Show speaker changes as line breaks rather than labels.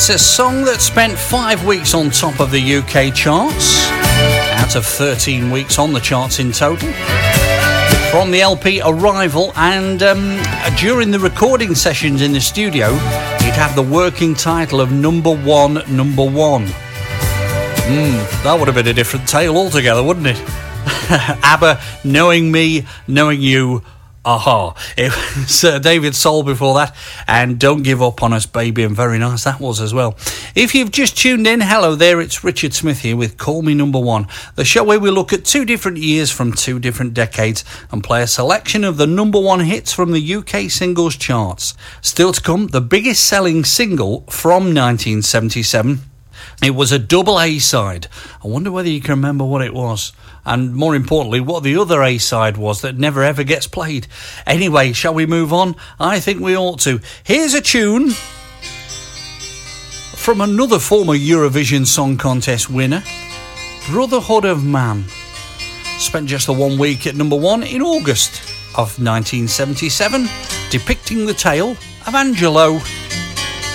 It's a song that spent 5 weeks on top of the UK charts, out of 13 weeks on the charts in total. From the LP Arrival, and during the recording sessions in the studio, it had the working title of Number One, Number One. That would have been a different tale altogether, wouldn't it? ABBA, Knowing Me, Knowing You, Aha. It was David Soul before that, and Don't Give Up on Us, Baby, and very nice that was as well. If you've just tuned in, hello there, it's Richard Smith here with Call Me Number One, the show where we look at 2 different years from 2 different decades and play a selection of the number 1 hits from the UK singles charts. Still to come, the biggest selling single from 1977. It was a double A-side. I wonder whether you can remember what it was. And more importantly, what the other A-side was that never ever gets played. Anyway, shall we move on? I think we ought to. Here's a tune from another former Eurovision Song Contest winner, Brotherhood of Man. Spent just the 1 week at number 1 in August of 1977, depicting the tale of Angelo.